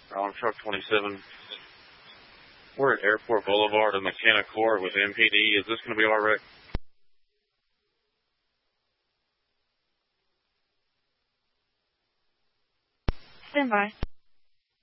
on truck 27. We're at Airport Boulevard and McKenna Court with MPD. Is this going to be our wreck? Stand by.